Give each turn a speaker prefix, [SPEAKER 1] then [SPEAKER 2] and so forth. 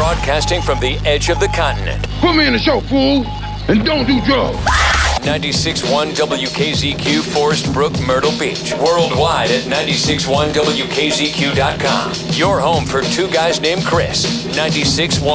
[SPEAKER 1] Broadcasting from the edge of the continent.
[SPEAKER 2] Put me in the show, fool, and don't do drugs.
[SPEAKER 1] 96.1 WKZQ, Forest Brook, Myrtle Beach. Worldwide at 96.1WKZQ.com. Your home for two guys named Chris. 96.1